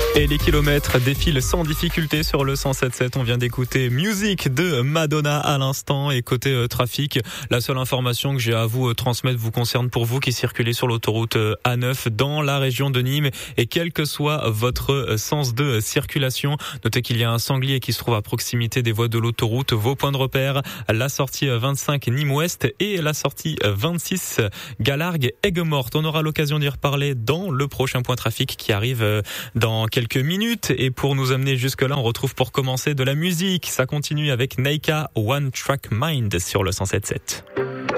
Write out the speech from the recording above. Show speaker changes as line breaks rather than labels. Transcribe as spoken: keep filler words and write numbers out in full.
Et les kilomètres défilent sans difficulté sur le cent sept sept. On vient d'écouter Music de Madonna à l'instant. Et côté euh, trafic, la seule information que j'ai à vous euh, transmettre vous concerne pour vous qui circulez sur l'autoroute euh, A neuf dans la région de Nîmes. Et quel que soit votre euh, sens de euh, circulation, notez qu'il y a un sanglier qui se trouve à proximité des voies de l'autoroute. Vos points de repère, la sortie euh, vingt-cinq Nîmes-Ouest et la sortie euh, vingt-six Galargues-Aigues-Mortes. On aura l'occasion d'y reparler dans le prochain point trafic qui arrive euh, dans quelques quelques minutes. Et pour nous amener jusque-là, on retrouve pour commencer de la musique. Ça continue avec Naika, One Track Mind sur le cent sept sept.